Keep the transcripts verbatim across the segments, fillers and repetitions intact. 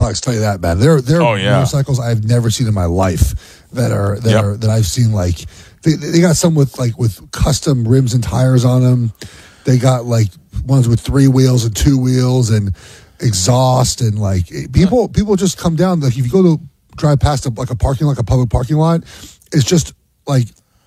bikes. Tell you that, man. There, there are Oh, yeah. motorcycles I've never seen in my life that are that Yep. are that I've seen. Like they, they got some with like with custom rims and tires on them. They got like ones with three wheels and two wheels and exhaust and like people people just come down. Like if you go to drive past a, like a parking lot, like a public parking lot, it's just like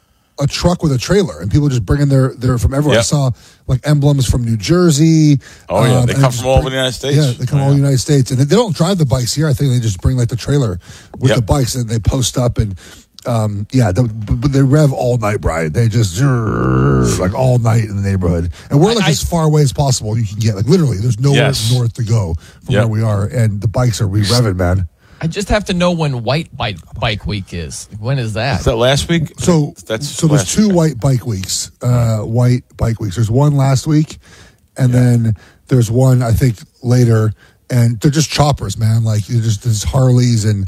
a truck with a trailer, and people just bringing their their from everywhere. Yep. I saw like emblems from New Jersey. Oh yeah, um, they and come just from all over bring- the United States. Yeah, they come Oh, all over the yeah. United States, and they don't drive the bikes here. I think they just bring like the trailer with Yep. the bikes, and they post up and. Um, yeah, the, but they rev all night, Brian. They just like all night in the neighborhood, and we're like I- as far away as possible you can get. Like literally, there's nowhere Yes. north to go from Yep. where we are, and the bikes are re-revving, man. I just have to know when White Bike Bike Week is. When is that? Is that last week? So that's so there's last two week. white bike weeks, uh, white bike weeks. There's one last week, and then there's one I think later, and they're just choppers, man. Like you're just there's Harleys and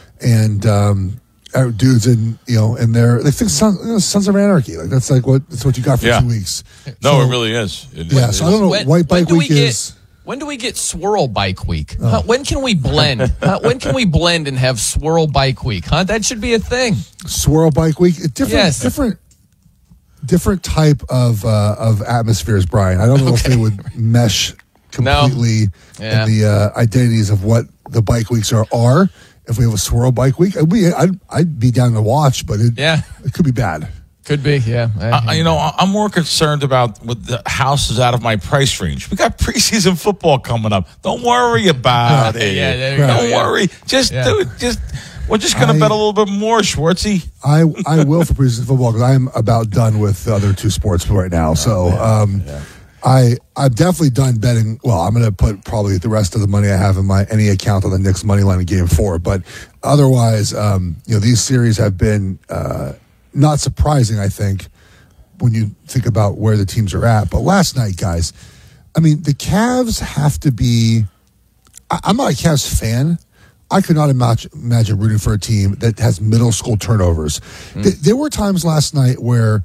and um, uh, dudes and you know and they're they think Sons, you know, Sons of Anarchy. Like that's like what that's what you got for Yeah. two weeks. No, So- it really is. It Yeah, is. so I don't know. When, White when Bike do Week we get, is. When do we get Swirl Bike Week? Huh? When can we blend? Huh? When can we blend and have Swirl Bike Week? Huh? That should be a thing. Swirl Bike Week. Different, Yes. different, different type of uh, of atmospheres, Brian. I don't know if they would mesh No. completely Yeah. in the uh, identities of what the bike weeks are. Are if we have a Swirl Bike Week, I'd be, I'd, I'd be down to watch, but it, Yeah. it could be bad. Could be, yeah. I, you know, I- I'm more concerned about with the houses out of my price range. We got preseason football coming up. Don't worry about it. Yeah, there you Don't go, yeah. worry. Just Yeah. do it. Just we're just gonna I- bet a little bit more, Schwartzy. I I will for preseason football because I'm about done with the other two sports right now. So um, I I'm definitely done betting. Well, I'm going to put probably the rest of the money I have in my any account on the Knicks money line in Game Four. But otherwise, um, you know, these series have been uh, not surprising. I think when you think about where the teams are at. But last night, guys, I mean, the Cavs have to be. I, I'm not a Cavs fan. I could not imagine, imagine rooting for a team that has middle school turnovers. Th- there were times last night where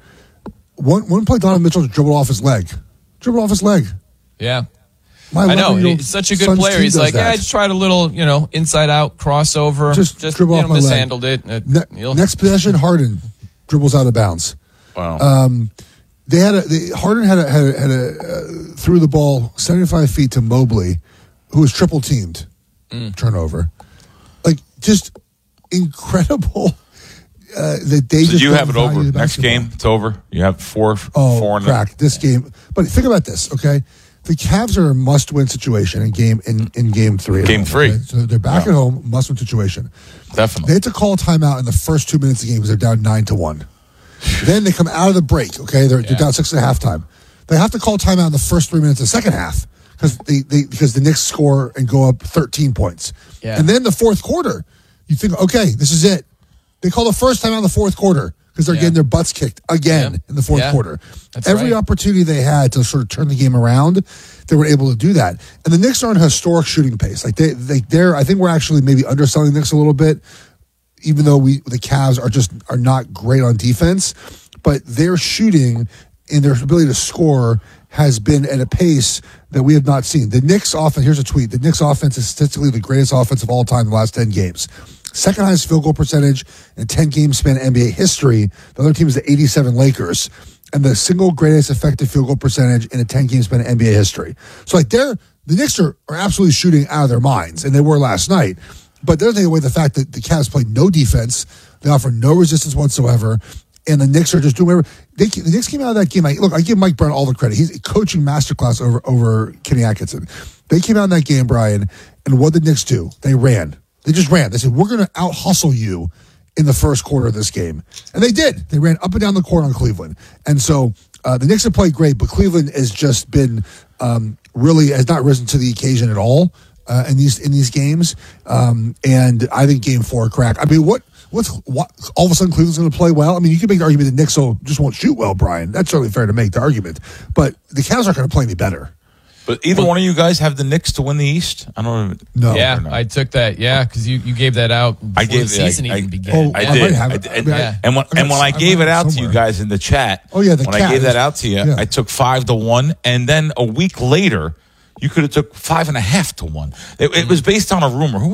one one play Donovan Mitchell dribbled off his leg, dribbled off his leg. Yeah. My I know. eleven-year-old He's such a good son's player. team He's does like, that. yeah, I just tried a little, you know, inside out crossover. Just just dribble you off know, my leg. mishandled it. It- Ne- you'll- next possession, Harden dribbles out of bounds. Wow. Um, they had a they, Harden had a, had a, had a uh, threw the ball seventy-five feet to Mobley, who was triple teamed. Mm. Turnover, like just incredible. Uh, that they so just you don't have it value over. the Next basketball. game, it's over. You have four, Oh, four, and crack this game. But think about this, okay? The Cavs are a must-win situation in game in, in game three. at Game home, three. okay? So they're back Yeah. at home, must-win situation. They definitely. had to call a timeout in the first two minutes of the game because they're down nine to one. Then they come out of the break. Okay, they're, Yeah. they're down six at halftime. They have to call a timeout in the first three minutes of the second half because they, they because the Knicks score and go up thirteen points. Yeah. And then the fourth quarter, you think, okay, this is it. They call the first time out in the fourth quarter because they're Yeah. getting their butts kicked again Yeah. in the fourth Yeah. quarter. That's Every right. opportunity they had to sort of turn the game around, they were able to do that. And the Knicks are on a historic shooting pace. Like they, they, they're, I think we're actually maybe underselling the Knicks a little bit, even though we the Cavs are just are not great on defense. But their shooting and their ability to score has been at a pace that we have not seen. The Knicks offense, here's a tweet. The Knicks offense is statistically the greatest offense of all time in the last ten games. Second highest field goal percentage in ten game span N B A history. The other team is the eighty-seven Lakers. And the single greatest effective field goal percentage in a ten game span N B A history. So like they're, the Knicks are, are absolutely shooting out of their minds, and they were last night. But they're taking away the fact that the Cavs played no defense. They offer no resistance whatsoever. And the Knicks are just doing whatever. They, the Knicks came out of that game. Like, look, I give Mike Brown all the credit. He's a coaching masterclass over, over Kenny Atkinson. They came out in that game, Brian, and what did the Knicks do? They ran. They just ran. They said, we're going to out-hustle you in the first quarter of this game. And they did. They ran up and down the court on Cleveland. And so uh, the Knicks have played great, but Cleveland has just been um, really, has not risen to the occasion at all uh, in these in these games. Um, and I think game four crack. I mean, what... What's what? All of a sudden, Cleveland's going to play well. I mean, you could make the argument that Knicks will, just won't shoot well, Brian. That's certainly fair to make the argument. But the Cavs aren't going to play any better. But either one of you guys have the Knicks to win the East? I don't know. No. yeah, no. I took that. Yeah, because you, you gave that out before I gave the season I, I, even began. Oh, I I did. might have I it. did. I mean, I- And, and when, I and when I got- gave I it got out to somewhere. you guys in the chat, Oh, yeah, the when cat I gave is- that out to you, yeah. I took five to one, and then a week later, you could have took five and a half to one. It, it was based on a rumor. Who